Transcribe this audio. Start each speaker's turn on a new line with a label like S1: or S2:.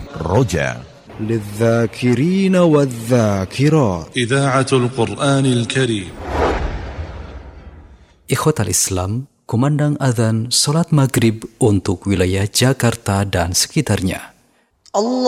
S1: Roja
S2: للذاكرين والذاكرات
S3: إذاعة القرآن الكريم.
S4: Ikhwatal Islam, kumandang adzan salat maghrib untuk wilayah Jakarta dan sekitarnya.
S5: Allah